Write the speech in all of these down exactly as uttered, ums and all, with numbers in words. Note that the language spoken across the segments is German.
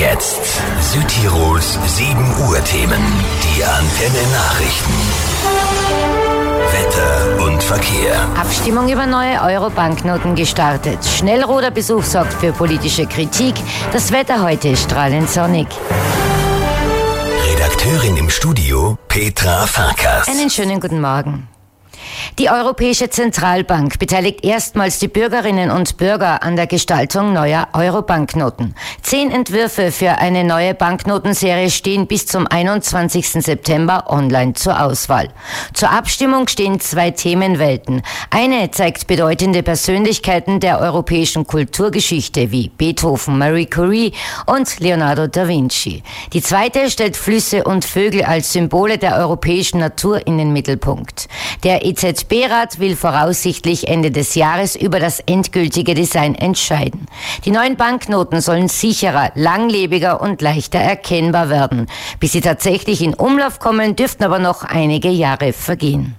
jetzt Südtirols sieben Uhr Themen. Die Antenne Nachrichten. Wetter und Verkehr. Abstimmung über neue Euro-Banknoten gestartet. Schnellruderbesuch sorgt für politische Kritik. Das Wetter heute strahlend sonnig. Redakteurin im Studio Petra Farkas. Einen schönen guten Morgen. Die Europäische Zentralbank beteiligt erstmals die Bürgerinnen und Bürger an der Gestaltung neuer Euro-Banknoten. Zehn Entwürfe für eine neue Banknotenserie stehen bis zum einundzwanzigsten September online zur Auswahl. Zur Abstimmung stehen zwei Themenwelten. Eine zeigt bedeutende Persönlichkeiten der europäischen Kulturgeschichte wie Beethoven, Marie Curie und Leonardo da Vinci. Die zweite stellt Flüsse und Vögel als Symbole der europäischen Natur in den Mittelpunkt. Der E Z B-Rat will voraussichtlich Ende des Jahres über das endgültige Design entscheiden. Die neuen Banknoten sollen sicherer, langlebiger und leichter erkennbar werden. Bis sie tatsächlich in Umlauf kommen, dürften aber noch einige Jahre vergehen.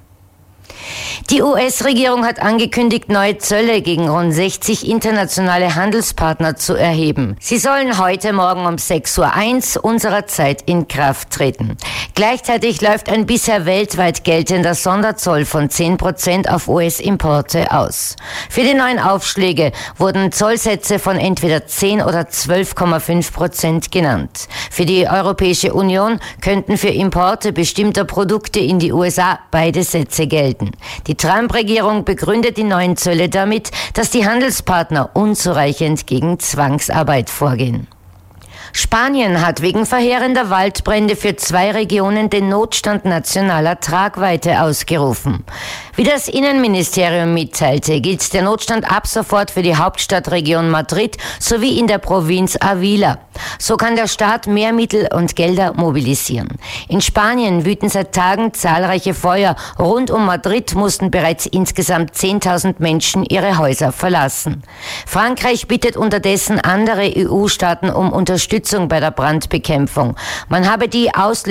Die U S-Regierung hat angekündigt, neue Zölle gegen rund sechzig internationale Handelspartner zu erheben. Sie sollen heute Morgen um sechs Uhr eins unserer Zeit in Kraft treten. Gleichzeitig läuft ein bisher weltweit geltender Sonderzoll von zehn Prozent auf U S-Importe aus. Für die neuen Aufschläge wurden Zollsätze von entweder zehn oder zwölf Komma fünf Prozent genannt. Für die Europäische Union könnten für Importe bestimmter Produkte in die U S A beide Sätze gelten. Die Trump-Regierung begründet die neuen Zölle damit, dass die Handelspartner unzureichend gegen Zwangsarbeit vorgehen. Spanien hat wegen verheerender Waldbrände für zwei Regionen den Notstand nationaler Tragweite ausgerufen. Wie das Innenministerium mitteilte, gilt der Notstand ab sofort für die Hauptstadtregion Madrid sowie in der Provinz Ávila. So kann der Staat mehr Mittel und Gelder mobilisieren. In Spanien wüten seit Tagen zahlreiche Feuer. Rund um Madrid mussten bereits insgesamt zehntausend Menschen ihre Häuser verlassen. Frankreich bittet unterdessen andere E U-Staaten um Unterstützung bei der Brandbekämpfung. Man habe die Auslösung